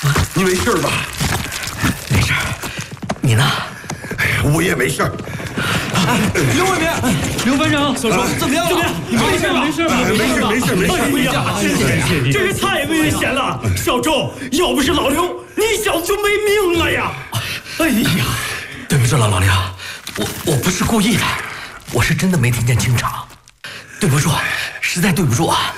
你没事吧？ 没事。你呢？ 我也没事。 刘伟民，刘班长， 小周怎么样了？ 你没事吧？ 没事。 哎呀，真是太危险了！小周，要不是老刘，你小子就没命了呀！ 哎呀，对不住了，老刘，我不是故意的，我是真的没听见清场，对不住，实在对不住啊！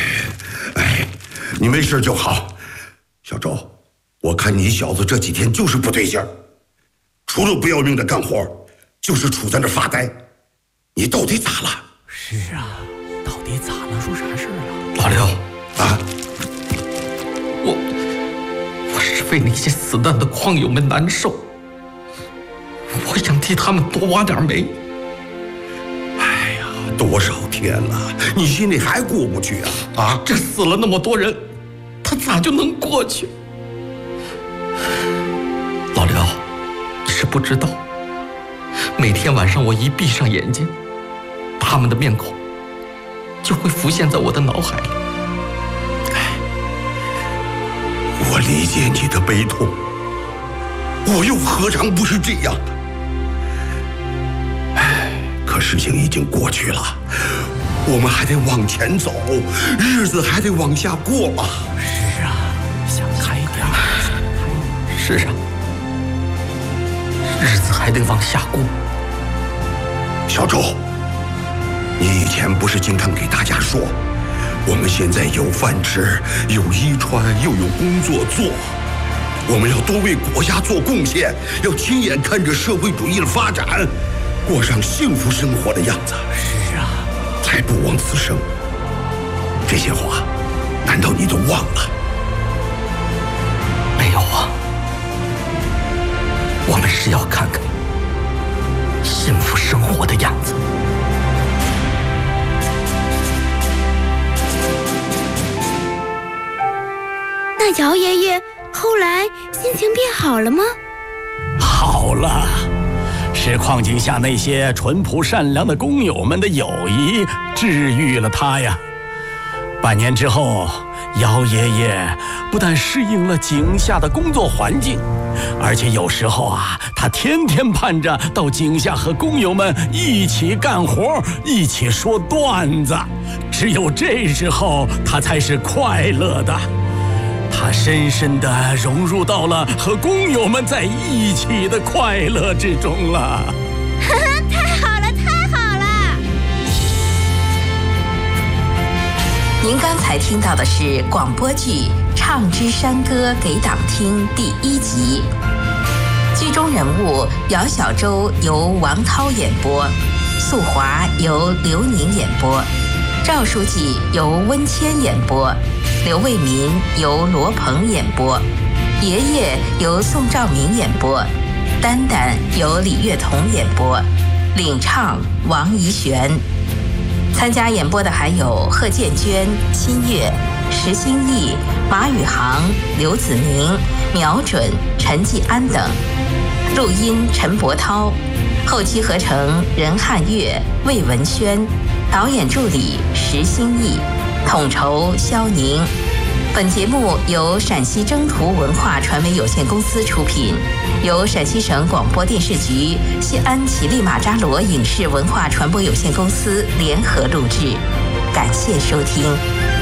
你没事就好。小周，我看你小子这几天就是不对劲儿，除了不要命的干活，就是杵在那发呆。你到底咋了？ 是啊，到底咋了？出啥事了？老刘啊， 我是为那些死难的矿友们难受，我想替他们多挖点煤。 哎呀，多少天了，你心里还过不去啊？ 这死了那么多人，他咋就能过去？老刘，你是不知道，每天晚上我一闭上眼睛，他们的面孔就会浮现在我的脑海里。 我理解你的悲痛，我又何尝不是这样的？可事情已经过去了，我们还得往前走，日子还得往下过嘛。 是啊，想开点儿。是啊，日子还得往下过。 小周，你以前不是经常给大家说，我们现在有饭吃，有衣穿，又有工作做，我们要多为国家做贡献，要亲眼看着社会主义的发展，过上幸福生活的样子。 是啊， 才不枉此生。这些话，难道你都忘了？ 没有啊，我们是要看看幸福生活的样子。 那姚爷爷后来心情变好了吗？ 好了，是矿井下那些淳朴善良的工友们的友谊治愈了他呀。半年之后，姚爷爷不但适应了井下的工作环境，而且有时候啊，他天天盼着到井下和工友们一起干活，一起说段子。只有这时候，他才是快乐的。他深深地融入到了和工友们在一起的快乐之中了。 太好了，太好了！ 您刚才听到的是广播剧《唱支山歌给党听》第1集，剧中人物姚小舟由王涛演播，素华由刘宁演播，赵书记由温谦演播，刘卫民由罗鹏演播，爷爷由宋兆民演播，丹丹由李月彤演播，领唱王怡璇。参加演播的还有贺建娟、新月、石兴义、马宇航、刘子明、苗准、陈继安等。录音陈伯涛，后期合成任汉月、魏文轩，导演助理石兴义，统筹肖宁。本节目由陕西征途文化传媒有限公司出品，由陕西省广播电视局、西安奇力马扎罗影视文化传播有限公司联合录制。感谢收听。